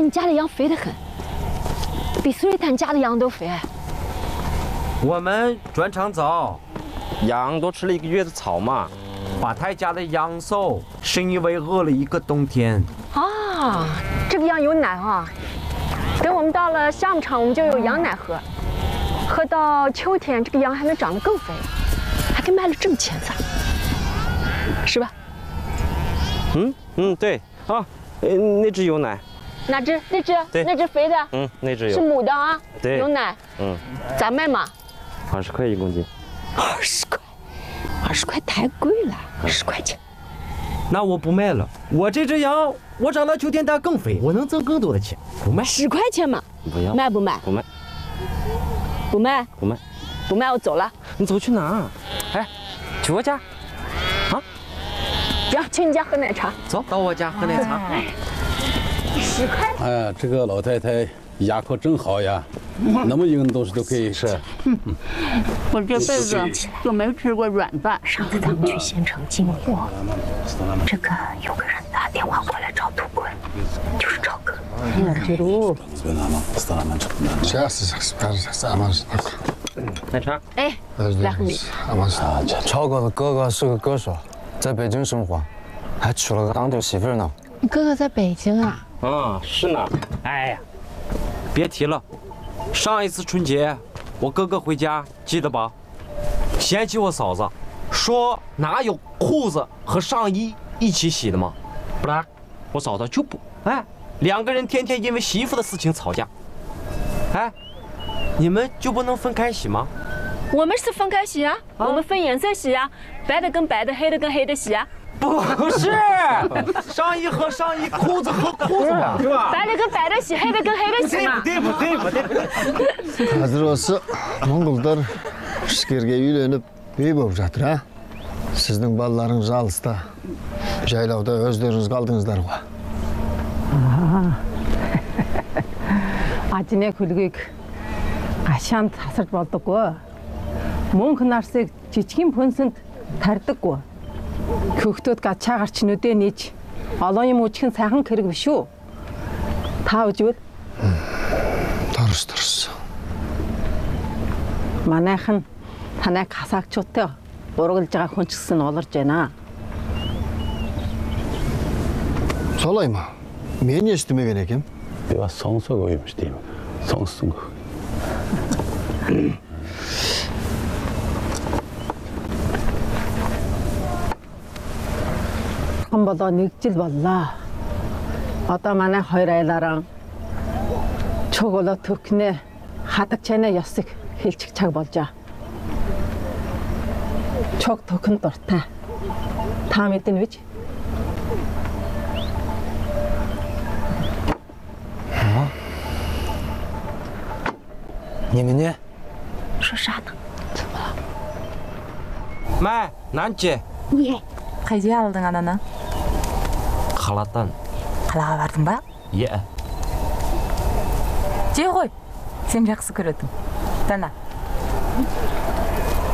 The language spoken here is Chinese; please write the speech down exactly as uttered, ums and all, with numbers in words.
们家的羊肥得很，比苏瑞坦家的羊都肥。 我们专场早， 羊多吃了一个月的草嘛。 华太家的羊瘦，是因为饿了一个冬天。 啊，这个羊有奶啊！等我们到了夏牧场，我们就有羊奶喝。喝到秋天，这个羊还能长得更肥，还可以卖了挣钱噻，是吧？ 嗯嗯，对啊，呃，那只有奶。 哪只？那只？ 对， 那只肥的。 嗯，那只有。 是母的啊。 对。 有奶。 嗯。 咋卖嘛？ 二十块一公斤。 二十块，二十块太贵了，十块钱。 那我不卖了，我这只羊，我长到秋天它更肥，我能挣更多的钱，不卖。 十块钱嘛？ 不要。 卖不卖？ 不卖。 不卖？ 不卖。 不卖，我走了。 你走去哪？哎，去我家。啊？ 不要，去你家喝奶茶。 走到我家喝奶茶。 十块。 哎呀，这个老太太牙口真好呀，那么硬的东西都可以吃。 我这辈子就没吃过软饭。 上次咱们去县城进货，这个有个人打电话过来找土棍，就是赵哥。 奶茶。 哎，来喝你。 超哥的哥哥是个歌手，在北京生活，还娶了个当地媳妇呢。 你哥哥在北京啊？ 啊，是呢。 哎呀，别提了，上一次春节我哥哥回家，记得吧？嫌弃我嫂子，说哪有裤子和上衣一起洗的吗？不然，我嫂子就不，哎，两个人天天因为媳妇的事情吵架。哎，你们就不能分开洗吗？ 我们是分开洗啊，啊我们分颜色洗啊，白的跟白的，黑的跟黑的洗啊。 不是，上衣和上衣，裤子和裤子嘛，是吧？ 白的跟白的洗，黑的跟黑的洗嘛。 不对不对不对不对。 Hazır olsa Moңғолдар ішкерге үйленіп үй болып жатыр, а? Сіздің балаларыңыз алыста, жайлауда өздеріңіз қалдыңыздар ғой. Ажны хөлгийг гашаанд тасарч болдоггүй. Мөнх нарсыг жижигэн пөнсөнд тарьдаггүй. Хөхтөд гачаа гарч нүдэ нээж олон юм үжихэн сайхан хэрэг биш үү? Та үжвэл? Дұрыс дұрыс. Манайхан танайг хасаагчуудтай урагылж байгаа хүн ч гэсэн олорж байна. Солай ма? Мен естімеген екем. 내가 성수가 의미지, 성수가. 한 болоо нэг жил боллоо. Одоо манай хоёр айлаараа чөглө төркнээ хадаг чанаа ёсыг хэлчих цаг болжаа. Чог төхөн дуртай. Та мэднэ гэж? А? 你们呢？ 说啥呢？怎么了？ 麦，南姐。 예. Қайда алдың ананы? Қаладан. Қалаға бардың ба? Иә. Же ғой. Сен жақсы көретін. Дана.